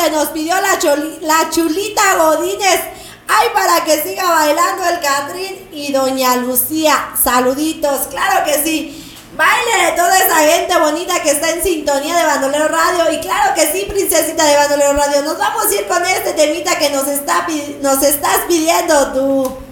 que nos pidió la Chulita Godínez. Ay, para que siga bailando el Catrín y doña Lucía. Saluditos, claro que sí. Baile de toda esa gente bonita que está en sintonía de Bandolero Radio. Y claro que sí, princesita de Bandolero Radio. Nos vamos a ir con este temita que nos estás pidiendo tú.